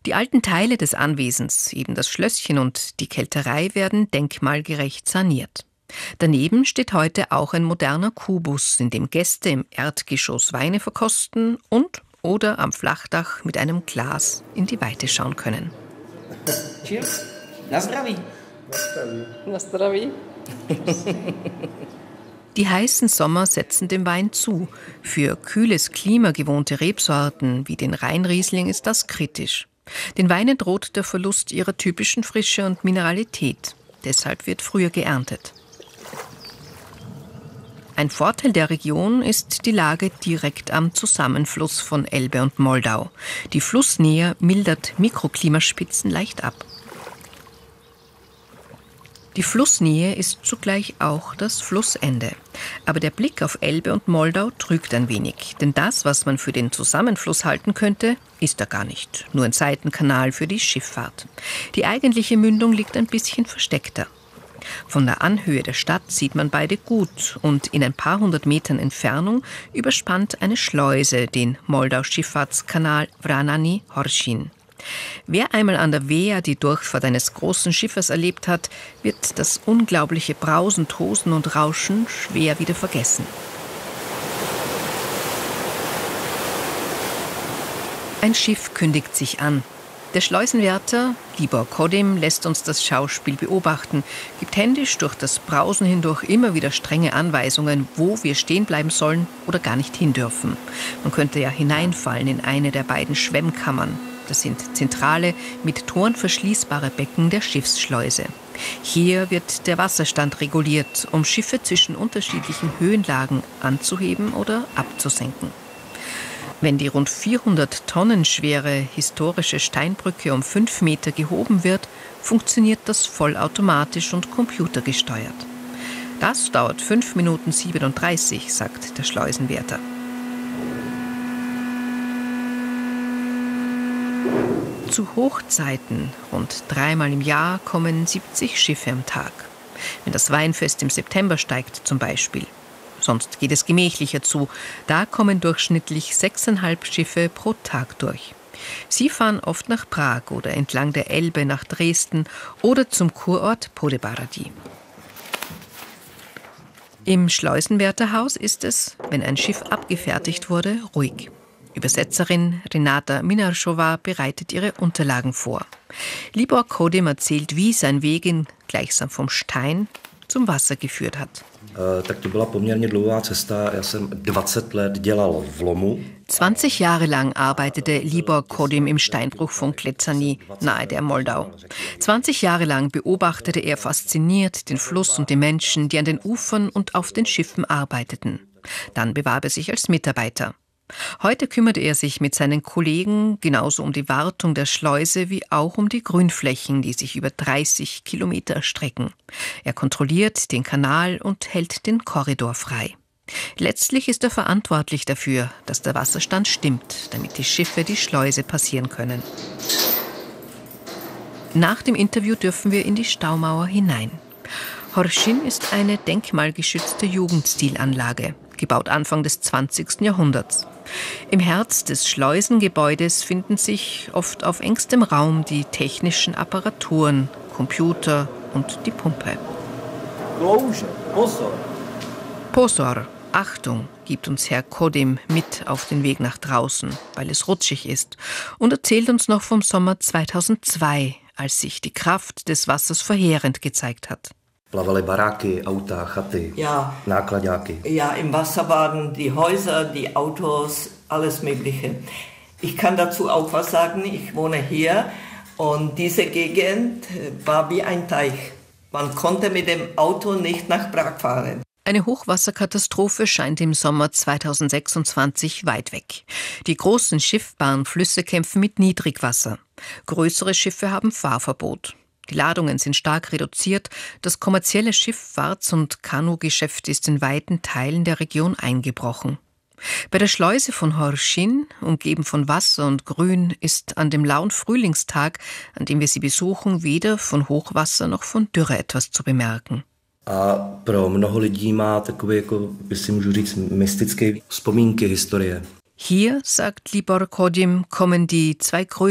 Die alten Teile des Anwesens, eben das Schlösschen und die Kelterei, werden denkmalgerecht saniert. Daneben steht heute auch ein moderner Kubus, in dem Gäste im Erdgeschoss Weine verkosten und oder am Flachdach mit einem Glas in die Weite schauen können. Cheers. Na zdraví. Na zdraví. Die heißen Sommer setzen dem Wein zu. Für kühles Klima gewohnte Rebsorten wie den Rheinriesling ist das kritisch. Den Weinen droht der Verlust ihrer typischen Frische und Mineralität. Deshalb wird früher geerntet. Ein Vorteil der Region ist die Lage direkt am Zusammenfluss von Elbe und Moldau. Die Flussnähe mildert Mikroklimaspitzen leicht ab. Die Flussnähe ist zugleich auch das Flussende. Aber der Blick auf Elbe und Moldau trügt ein wenig. Denn das, was man für den Zusammenfluss halten könnte, ist er gar nicht. Nur ein Seitenkanal für die Schifffahrt. Die eigentliche Mündung liegt ein bisschen versteckter. Von der Anhöhe der Stadt sieht man beide gut und in ein paar hundert Metern Entfernung überspannt eine Schleuse den Moldau-Schifffahrtskanal Vránany-Horšín. Wer einmal an der Wehr die Durchfahrt eines großen Schiffes erlebt hat, wird das unglaubliche Brausen, Tosen und Rauschen schwer wieder vergessen. Ein Schiff kündigt sich an. Der Schleusenwärter, Libor Kodim, lässt uns das Schauspiel beobachten, gibt händisch durch das Brausen hindurch immer wieder strenge Anweisungen, wo wir stehen bleiben sollen oder gar nicht hin dürfen. Man könnte ja hineinfallen in eine der beiden Schwemmkammern. Das sind zentrale, mit Toren verschließbare Becken der Schiffsschleuse. Hier wird der Wasserstand reguliert, um Schiffe zwischen unterschiedlichen Höhenlagen anzuheben oder abzusenken. Wenn die rund 400 Tonnen schwere historische Steinbrücke um 5 Meter gehoben wird, funktioniert das vollautomatisch und computergesteuert. Das dauert 5 Minuten 37, sagt der Schleusenwärter. Zu Hochzeiten, rund 3-mal im Jahr, kommen 70 Schiffe am Tag. Wenn das Weinfest im September steigt zum Beispiel. Sonst geht es gemächlicher zu. Da kommen durchschnittlich 6,5 Schiffe pro Tag durch. Sie fahren oft nach Prag oder entlang der Elbe nach Dresden oder zum Kurort Podebrady. Im Schleusenwärterhaus ist es, wenn ein Schiff abgefertigt wurde, ruhig. Übersetzerin Renata Minarschowa bereitet ihre Unterlagen vor. Libor Kodim erzählt, wie sein Weg ihn gleichsam vom Stein zum Wasser geführt hat. 20 Jahre lang arbeitete Libor Kodim im Steinbruch von Kleczany, nahe der Moldau. 20 Jahre lang beobachtete er fasziniert den Fluss und die Menschen, die an den Ufern und auf den Schiffen arbeiteten. Dann bewarb er sich als Mitarbeiter. Heute kümmert er sich mit seinen Kollegen genauso um die Wartung der Schleuse wie auch um die Grünflächen, die sich über 30 Kilometer erstrecken. Er kontrolliert den Kanal und hält den Korridor frei. Letztlich ist er verantwortlich dafür, dass der Wasserstand stimmt, damit die Schiffe die Schleuse passieren können. Nach dem Interview dürfen wir in die Staumauer hinein. Horšín ist eine denkmalgeschützte Jugendstilanlage, gebaut Anfang des 20. Jahrhunderts. Im Herz des Schleusengebäudes finden sich oft auf engstem Raum die technischen Apparaturen, Computer und die Pumpe. Pozor, Achtung, gibt uns Herr Kodim mit auf den Weg nach draußen, weil es rutschig ist, und erzählt uns noch vom Sommer 2002, als sich die Kraft des Wassers verheerend gezeigt hat. Plavaly baráky, Auta, Chaty, Náklaďáky. Ja, im Wasser waren die Häuser, die Autos, alles Mögliche. Ich kann dazu auch was sagen. Ich wohne hier und diese Gegend war wie ein Teich. Man konnte mit dem Auto nicht nach Prag fahren. Eine Hochwasserkatastrophe scheint im Sommer 2026 weit weg. Die großen schiffbaren Flüsse kämpfen mit Niedrigwasser. Größere Schiffe haben Fahrverbot. Die Ladungen sind stark reduziert. Das kommerzielle Schifffahrts- und Kanugeschäft ist in weiten Teilen der Region eingebrochen. Bei der Schleuse von Horšín, umgeben von Wasser und Grün, ist an dem lauen Frühlingstag, an dem wir sie besuchen, weder von Hochwasser noch von Dürre etwas zu bemerken. A pro mnoho lidí má takové, jako, jestli můžu říct, mystické vzpomínky, historie. Hier, sagt Libor Kodim, kommen die zwei größten